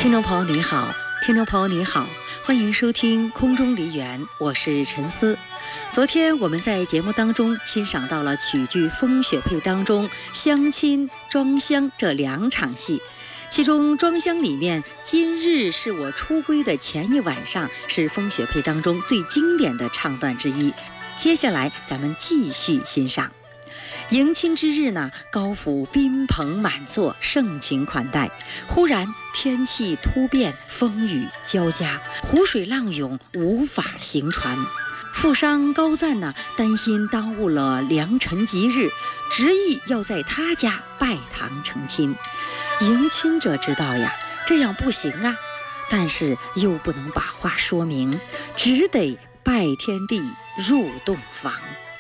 听众朋友你好，欢迎收听空中梨园，我是陈思。昨天我们在节目当中欣赏到了曲剧《风雪配》当中相亲装箱这2场戏，其中装箱里面今日是我出归的前一晚上是《风雪配》当中最经典的唱段之一。接下来咱们继续欣赏。迎亲之日呢，高府宾朋满座，盛情款待。忽然天气突变，风雨交加，湖水浪涌，无法行船。富商高赞呢，担心耽误了良辰吉日，执意要在他家拜堂成亲。迎亲者知道呀，这样不行啊，但是又不能把话说明，只得拜天地入洞房。